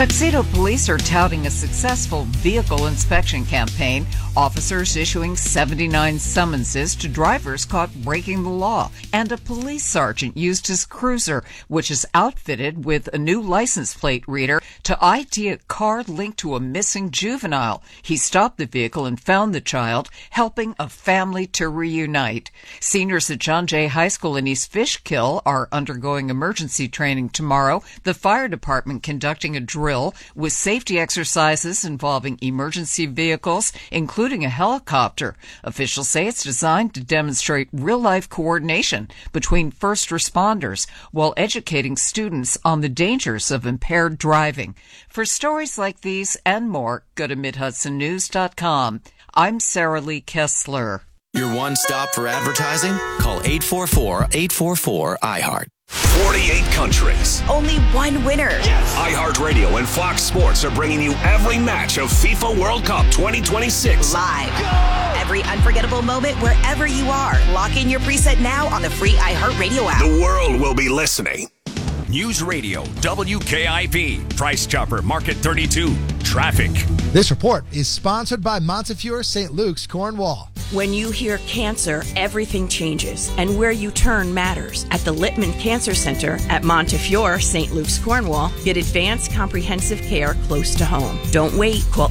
Tuxedo Police are touting a successful vehicle inspection campaign, officers issuing 79 summonses to drivers caught breaking the law, and a police sergeant used his cruiser, which is outfitted with a new license plate reader, to ID a car linked to a missing juvenile. He stopped the vehicle and found the child, helping a family to reunite. Seniors at John Jay High School in East Fishkill are undergoing emergency training tomorrow. The fire department conducting a drill with safety exercises involving emergency vehicles, including a helicopter. Officials say it's designed to demonstrate real-life coordination between first responders while educating students on the dangers of impaired driving. For stories like these and more, go to MidHudsonNews.com. I'm Sarah Lee Kessler. Your one stop for advertising? Call 844-844-IHEART. 48 countries. Only one winner. Yes. iHeartRadio and Fox Sports are bringing you every match of FIFA World Cup 2026. Live. Go! Every unforgettable moment wherever you are. Lock in your preset now on the free iHeartRadio app. The world will be listening. News Radio, WKIP, Price Chopper, Market 32, Traffic. This report is sponsored by Montefiore St. Luke's, Cornwall. When you hear cancer, everything changes, and where you turn matters. At the Littman Cancer Center at Montefiore St. Luke's, Cornwall, get advanced comprehensive care close to home. Don't wait. Call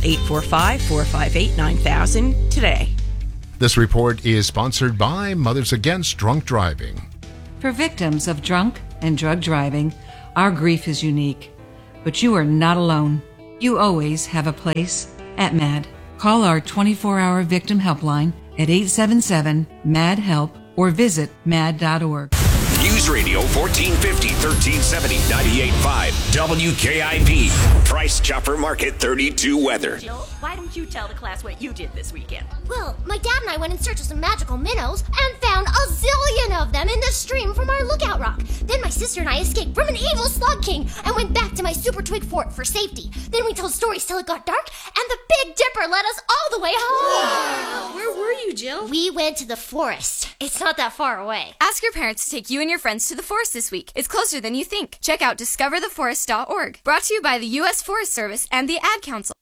845-458-9000 today. This report is sponsored by Mothers Against Drunk Driving. For victims of drunk and drug driving, our grief is unique. But you are not alone. You always have a place at MAD. Call our 24-hour victim helpline at 877-MAD-HELP or visit mad.org. News Radio 1450, 1370, 98.5, WKIP. Price Chopper Market 32 weather. Jill, why don't you tell the class what you did this weekend? Well, my dad and I went in search of some magical minnows and found a zillion of them in the stream from our lookout rock. Then my sister and I escaped from an evil slug king and went back to my super twig fort for safety. Then we told stories till it got dark, and the Big Dipper led us all the way home. Wow. Where were you, Jill? We went to the forest. It's not that far away. Ask your parents to take you and your friends to the forest this week. It's closer than you think. Check out discovertheforest.org. Brought to you by the U.S. Forest Service and the Ad Council.